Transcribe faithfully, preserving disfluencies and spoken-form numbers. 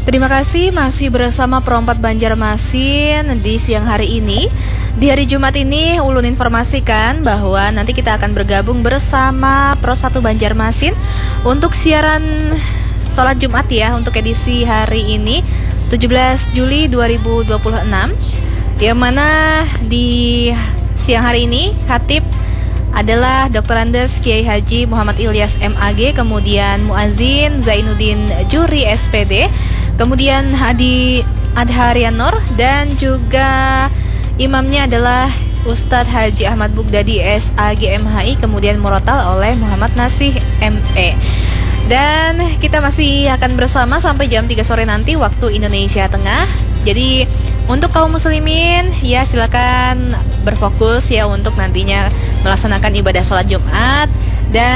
Terima kasih masih bersama Pro empat Banjarmasin di siang hari ini. Di hari Jumat ini Ulun informasikan bahwa nanti kita akan bergabung bersama Pro satu Banjarmasin untuk siaran sholat Jumat ya, untuk edisi hari ini tujuh belas Juli dua ribu dua puluh enam, yang mana di siang hari ini khatib adalah Doktor Andes Kiai Haji Muhammad Ilyas M A G, kemudian Muazin Zainuddin Juri S P D, kemudian Hadi Adharian Nur, dan juga imamnya adalah Ustadz Haji Ahmad Bugdadi S A G M H I, kemudian murotal oleh Muhammad Nasih M E. Dan kita masih akan bersama sampai jam tiga sore nanti waktu Indonesia Tengah. Jadi untuk kaum muslimin ya silakan berfokus ya untuk nantinya melaksanakan ibadah sholat Jumat. Dan